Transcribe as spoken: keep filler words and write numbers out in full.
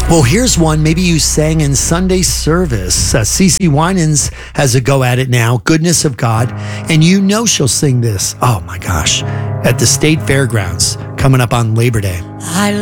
Well, here's one maybe you sang in Sunday service. Uh, CeCe Winans has a go at it now, Goodness of God. And you know she'll sing this, oh my gosh, at the State Fairgrounds coming up on Labor Day. I